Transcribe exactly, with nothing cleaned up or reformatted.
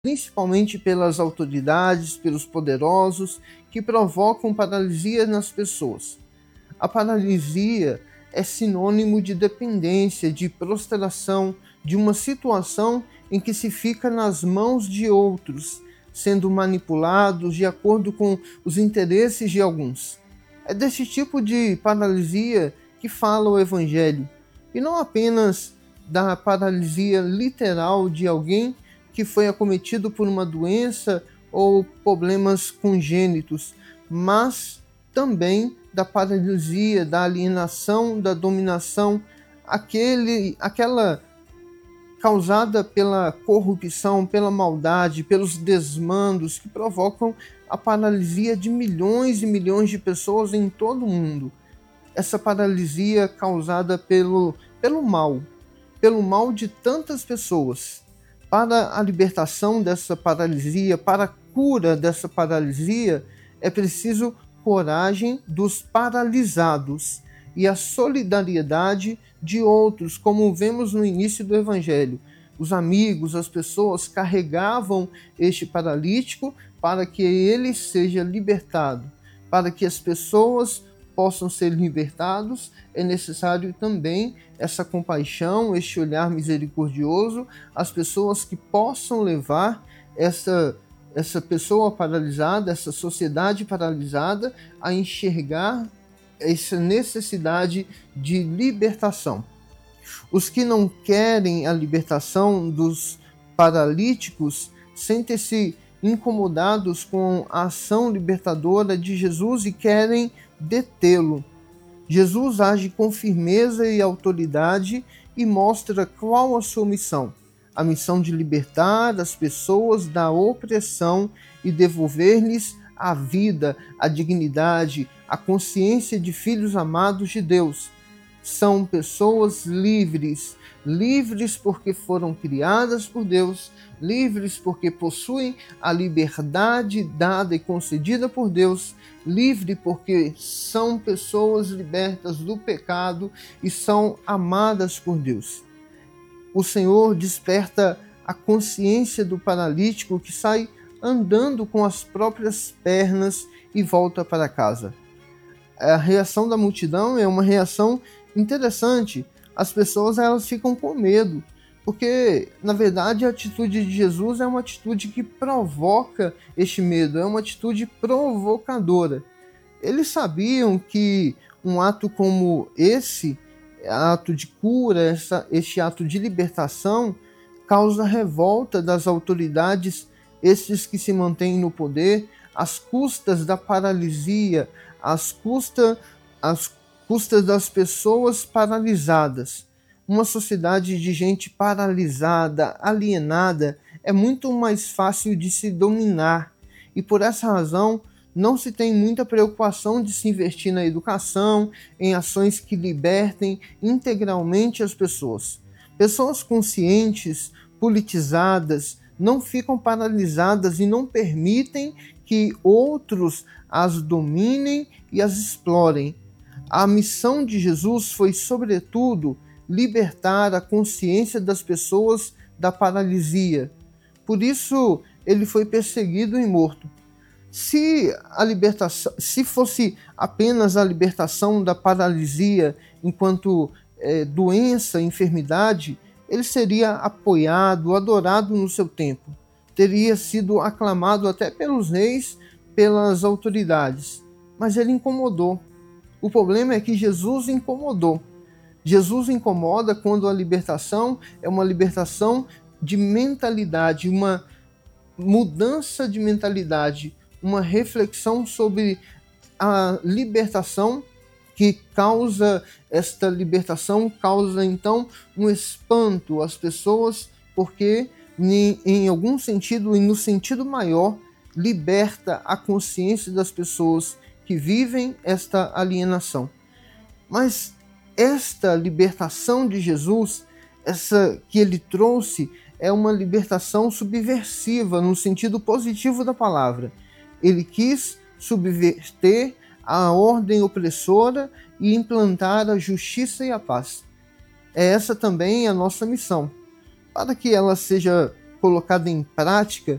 principalmente pelas autoridades, pelos poderosos, que provocam paralisia nas pessoas. A paralisia é sinônimo de dependência, de prostração, de uma situação em que se fica nas mãos de outros, sendo manipulados de acordo com os interesses de alguns. É desse tipo de paralisia que fala o Evangelho, e não apenas da paralisia literal de alguém que foi acometido por uma doença ou problemas congênitos, mas também da paralisia, da alienação, da dominação, aquele, aquela causada pela corrupção, pela maldade, pelos desmandos que provocam a paralisia de milhões e milhões de pessoas em todo o mundo. Essa paralisia causada pelo, pelo mal, pelo mal de tantas pessoas. Para a libertação dessa paralisia, para a cura dessa paralisia, é preciso coragem dos paralisados e a solidariedade de outros, como vemos no início do Evangelho. Os amigos, as pessoas carregavam este paralítico para que ele seja libertado. Para que as pessoas possam ser libertados, é necessário também essa compaixão, este olhar misericordioso, as pessoas que possam levar essa, essa pessoa paralisada, essa sociedade paralisada, a enxergar essa necessidade de libertação. Os que não querem a libertação dos paralíticos sentem-se incomodados com a ação libertadora de Jesus e querem detê-lo. Jesus age com firmeza e autoridade e mostra qual a sua missão. A missão de libertar as pessoas da opressão e devolver-lhes a vida, a dignidade, a consciência de filhos amados de Deus. São pessoas livres, livres porque foram criadas por Deus, livres porque possuem a liberdade dada e concedida por Deus, livre porque são pessoas libertas do pecado e são amadas por Deus. O Senhor desperta a consciência do paralítico que sai andando com as próprias pernas e volta para casa. A reação da multidão é uma reação interessante. As pessoas elas ficam com medo, porque na verdade a atitude de Jesus é uma atitude que provoca este medo, é uma atitude provocadora. Eles sabiam que um ato como esse, ato de cura, essa, este ato de libertação, causa revolta das autoridades, estes que se mantêm no poder, às custas da paralisia, às custas, às custas das pessoas paralisadas. Uma sociedade de gente paralisada, alienada, é muito mais fácil de se dominar. E por essa razão, não se tem muita preocupação de se investir na educação, em ações que libertem integralmente as pessoas. Pessoas conscientes, politizadas, não ficam paralisadas e não permitem que outros as dominem e as explorem. A missão de Jesus foi, sobretudo, libertar a consciência das pessoas da paralisia. Por isso, ele foi perseguido e morto. Se a libertação, se fosse apenas a libertação da paralisia enquanto é, doença, enfermidade, ele seria apoiado, adorado no seu tempo. Teria sido aclamado até pelos reis, pelas autoridades. Mas ele incomodou. O problema é que Jesus incomodou. Jesus incomoda quando a libertação é uma libertação de mentalidade, uma mudança de mentalidade, uma reflexão sobre a libertação que causa esta libertação, causa então um espanto às pessoas, porque em algum sentido e no sentido maior, liberta a consciência das pessoas que vivem esta alienação. Mas esta libertação de Jesus, essa que ele trouxe, é uma libertação subversiva no sentido positivo da palavra. Ele quis subverter a ordem opressora e implantar a justiça e a paz. É essa também a nossa missão. Para que ela seja colocada em prática,